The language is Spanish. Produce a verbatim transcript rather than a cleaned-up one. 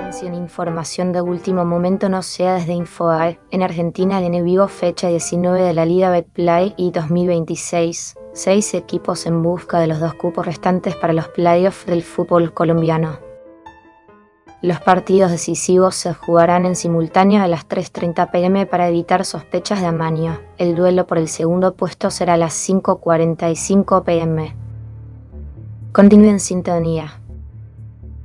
Atención, información de último momento no sea desde Infobae. En Argentina, el en vivo fecha diecinueve de la Liga Betplay y dos mil veintiséis. Seis equipos en busca de los dos cupos restantes para los playoffs del fútbol colombiano. Los partidos decisivos se jugarán en simultáneo a las tres treinta pe eme para evitar sospechas de amaño. El duelo por el segundo puesto será a las cinco cuarenta y cinco pe eme. Continúe en sintonía.